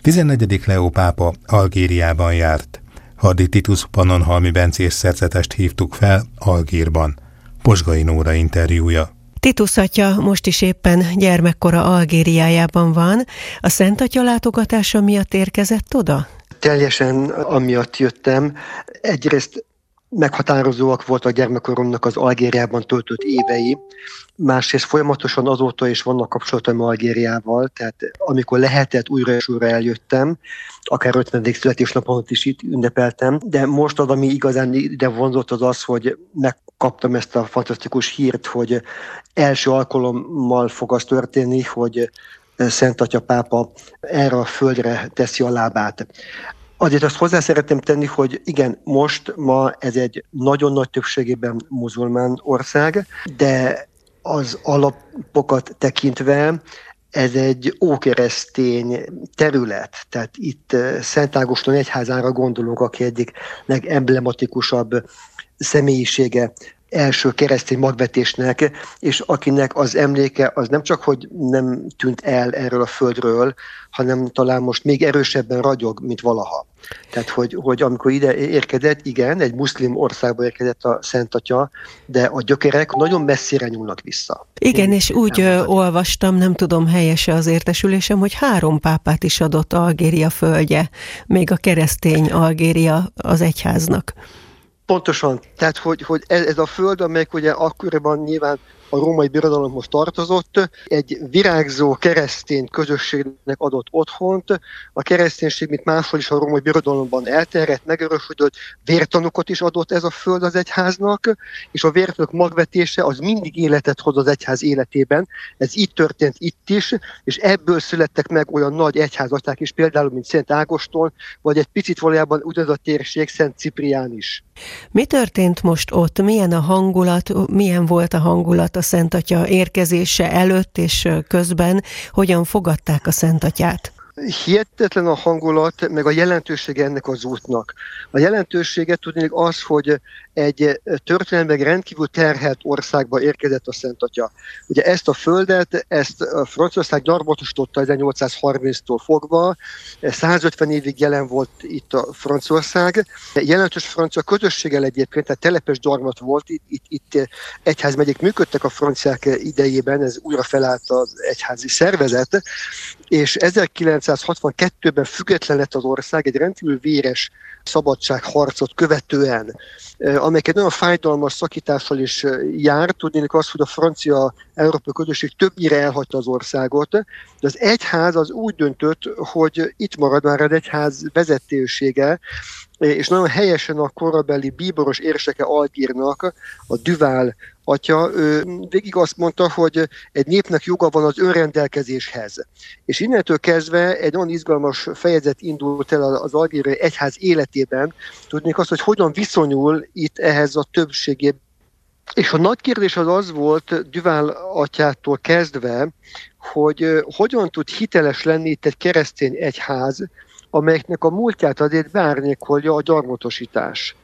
14. Leó pápa Algériában járt. Hardy Titus Pannonhalmi bencés szerzetest hívtuk fel Algírban. Posgai Nóra interjúja. Titus atya most is éppen gyermekkora Algériájában van. A Szent Atya látogatása miatt érkezett oda? Teljesen amiatt jöttem. Egyrészt meghatározóak voltak gyermekkoromnak az Algériában töltött évei, másrészt folyamatosan azóta is vannak kapcsolataim Algériával, tehát amikor lehetett, újra és újra eljöttem, akár 50. születésnapot is itt ünnepeltem, de most az, ami igazán ide vonzott, az az, hogy megkaptam ezt a fantasztikus hírt, hogy első alkalommal fog az történni, hogy Szent Atya pápa erre a földre teszi a lábát. Azért azt hozzá szeretném tenni, hogy igen, ma ez egy nagyon nagy többségében muzulmán ország, de az alapokat tekintve ez egy ókeresztény terület. Tehát itt Szent Ágoston egyházára gondolunk, aki egyik legemblematikusabb személyisége első keresztény magvetésnek, és akinek az emléke az nem csak, hogy nem tűnt el erről a földről, hanem talán most még erősebben ragyog, mint valaha. Tehát, hogy amikor ide érkezett, igen, egy muszlim országba érkezett a Szent Atya, de a gyökerek nagyon messzire nyúlnak vissza. Igen, és úgy olvastam, nem tudom, helyese az értesülésem, hogy 3 pápát is adott Algéria földje, még a keresztény Algéria az egyháznak. Pontosan. Tehát, hogy ez a föld, amelyik ugye akkoriban nyilván a római birodalomhoz tartozott, egy virágzó keresztény közösségnek adott otthont. A kereszténység, mint máshol is a római birodalomban elterjedt, megerősödött, vértanúkat is adott ez a föld az egyháznak, és a vértanúk magvetése az mindig életet hoz az egyház életében. Ez így történt itt is, és ebből születtek meg olyan nagy egyházatyák is, például, mint Szent Ágoston, vagy egy picit valójában ugyanaz a térség, Szent Ciprián is. Mi történt most ott? Milyen a hangulat? Milyen volt a hangulat a Szent Atya érkezése előtt és közben? Hogyan fogadták a Szent Atyát? Hihetetlen a hangulat, meg a jelentősége ennek az útnak. A jelentősége tudnék az, hogy egy történelmileg rendkívül terhelt országba érkezett a Szent Atya. Ugye ezt a földet, ezt Franciaország gyarmatosította 1830-tól fogva, 150 évig jelen volt itt a Franciaország. Jelentős francia közösséggel egyébként, tehát telepes gyarmat volt, itt egyházmegyék működtek a franciák idejében, ez újra felállt az egyházi szervezet, és 1962-ben független lett az ország egy rendkívül véres szabadságharcot követően, amelyek egy nagyon fájdalmas szakítással is jár. Tudnék azt, hogy a francia európai közösség többnyire elhagyta az országot, de az egyház az úgy döntött, hogy itt marad már az egyház vezetősége, és nagyon helyesen a korabeli bíboros érseke Algírnak, a Duval atya, ő végig azt mondta, hogy egy népnek joga van az önrendelkezéshez. És innentől kezdve egy olyan izgalmas fejezet indult el az algíriai egyház életében, tudnék azt, hogy hogyan viszonyul itt ehhez a többségében. És a nagy kérdés az volt Duval atyától kezdve, hogy hogyan tud hiteles lenni itt egy keresztény egyház, amelyeknek a múltját azért beárnyékolja a gyarmatosítás.